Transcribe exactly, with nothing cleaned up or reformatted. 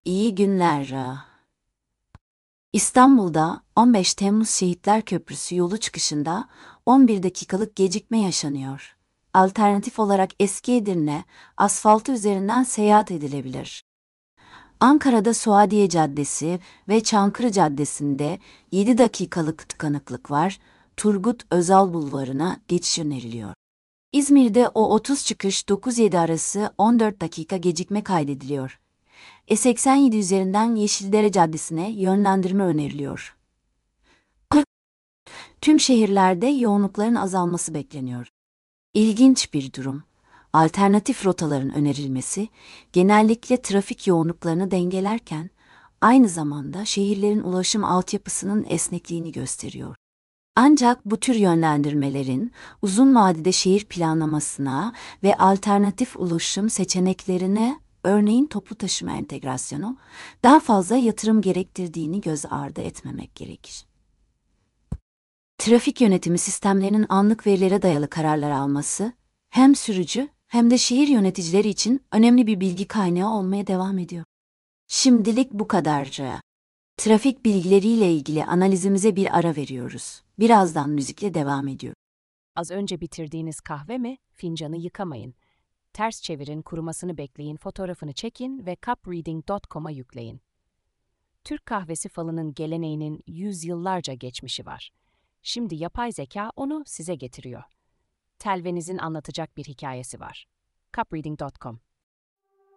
İyi günler. İstanbul'da on beş Temmuz Şehitler Köprüsü yolu çıkışında on bir dakikalık gecikme yaşanıyor. Alternatif olarak Eski Edirne, asfaltı üzerinden seyahat edilebilir. Ankara'da Suadiye Caddesi ve Çankırı Caddesi'nde yedi dakikalık tıkanıklık var, Turgut Özal Bulvarı'na geçiş öneriliyor. İzmir'de O otuz çıkış dokuz yedi arası on dört dakika gecikme kaydediliyor. E seksen yedi üzerinden Yeşildere Caddesi'ne yönlendirme öneriliyor. Tüm şehirlerde yoğunlukların azalması bekleniyor. İlginç bir durum. Alternatif rotaların önerilmesi, genellikle trafik yoğunluklarını dengelerken, aynı zamanda şehirlerin ulaşım altyapısının esnekliğini gösteriyor. Ancak bu tür yönlendirmelerin uzun vadede şehir planlamasına ve alternatif ulaşım seçeneklerine, örneğin toplu taşıma entegrasyonu, daha fazla yatırım gerektirdiğini göz ardı etmemek gerekir. Trafik yönetimi sistemlerinin anlık verilere dayalı kararlar alması, hem sürücü hem de şehir yöneticileri için önemli bir bilgi kaynağı olmaya devam ediyor. Şimdilik bu kadarcık. Trafik bilgileriyle ilgili analizimize bir ara veriyoruz. Birazdan müzikle devam ediyor. Az önce bitirdiğiniz kahve mi? Fincanı yıkamayın. Ters çevirin, kurumasını bekleyin, fotoğrafını çekin ve cup reading nokta com'a yükleyin. Türk kahvesi falının geleneğinin yüzyıllarca geçmişi var. Şimdi yapay zeka onu size getiriyor. Telvenizin anlatacak bir hikayesi var. cup reading nokta com